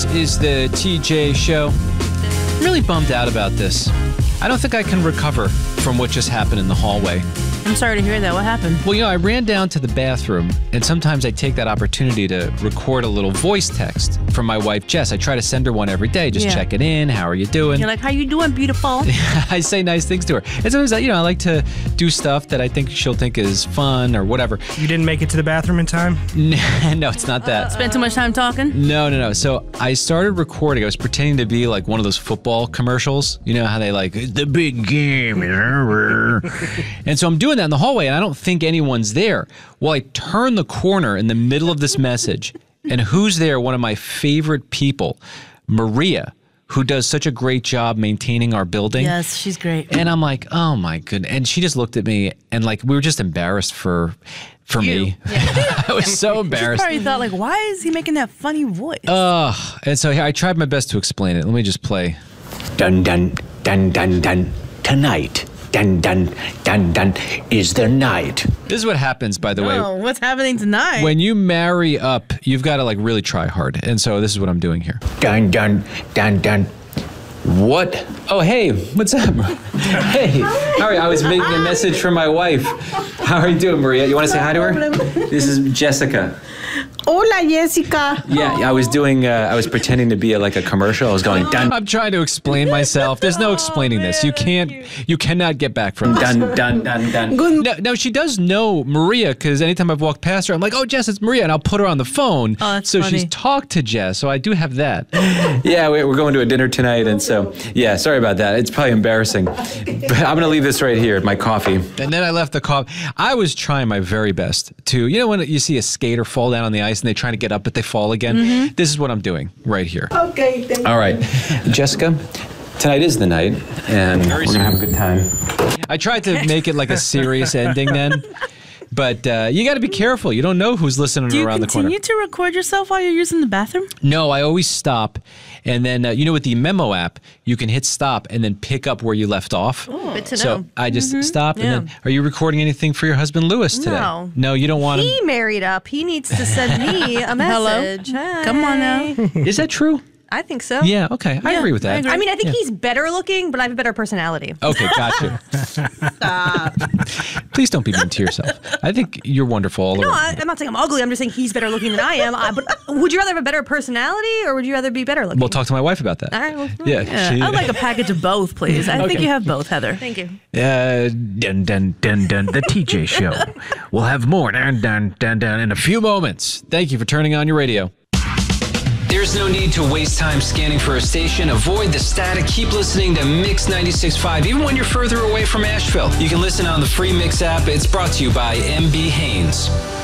is the TJ Show. I'm really bummed out about this. I don't think I can recover from what just happened in the hallway. I'm sorry to hear that. What happened? Well, I ran down to the bathroom, and sometimes I take that opportunity to record a little voice text from my wife, Jess. I try to send her one every day, just checking in. How are you doing? You're like, how you doing, beautiful? I say nice things to her. And sometimes, I like to do stuff that I think she'll think is fun or whatever. You didn't make it to the bathroom in time? No, it's not that. Spent too much time talking? No. So I started recording. I was pretending to be like one of those football commercials. You know how they like, the big game. And so I'm doing that in the hallway, and I don't think anyone's there. Well, I turn the corner in the middle of this message, and who's there? One of my favorite people, Maria, who does such a great job maintaining our building. Yes, she's great. And I'm like, oh my goodness. And she just looked at me, and like we were just embarrassed for me. Yeah. I was so embarrassed. She probably thought, like, why is he making that funny voice? And so here, I tried my best to explain it. Let me just play. Dun dun dun dun dun. Tonight. Dun dun dun dun is the night. This is what happens, by the way. Oh, what's happening tonight? When you marry up, you've got to like really try hard. And so this is what I'm doing here. Dun dun dun dun. What? Oh, hey, what's up? Hey, how are you? I was making a message from my wife. How are you doing, Maria? You want to say hi to her? This is Jessica. Hola, Jessica. Yeah, I was pretending to be like a commercial. I was going, dun. I'm trying to explain myself. There's no explaining this. You cannot get back from this. Dun dun dun dun. No, she does know Maria, because anytime I've walked past her, I'm like, oh, Jess, it's Maria, and I'll put her on the phone. Oh, that's so funny. she's talked to Jess, so I do have that. Yeah, we're going to a dinner tonight, and so, yeah, sorry about that. It's probably embarrassing. But I'm going to leave this right here, my coffee. And then I left the coffee. I was trying my very best to, when you see a skater fall down on the ice and they're trying to get up, but they fall again? Mm-hmm. This is what I'm doing right here. Okay. All right. Jessica, tonight is the night, and we're going to have a good time. I tried to make it like a serious ending then, but you got to be careful. You don't know who's listening around the corner. Do you continue to record yourself while you're using the bathroom? No, I always stop. And then, with the Memo app, you can hit stop and then pick up where you left off. Oh, good to know. So I just stop. And then, are you recording anything for your husband, Lewis, today? No, you don't want He married up. He needs to send me a message. Hello? Come on now. Is that true? I think so. Yeah, okay. I agree with that. I mean, I think he's better looking, but I have a better personality. Okay, gotcha. Stop. Please don't be mean to yourself. I think you're wonderful all No, around. I'm not saying I'm ugly. I'm just saying he's better looking than I am. But would you rather have a better personality, or would you rather be better looking? We'll talk to my wife about that. All right. Well, Yeah. I'd like a package of both, please. I think you have both, Heather. Thank you. Dun, dun, dun, dun, the TJ Show. We'll have more dun, dun, dun, dun, in a few moments. Thank you for turning on your radio. There's no need to waste time scanning for a station. Avoid the static. Keep listening to Mix 96.5, even when you're further away from Asheville. You can listen on the free Mix app. It's brought to you by MB Haynes.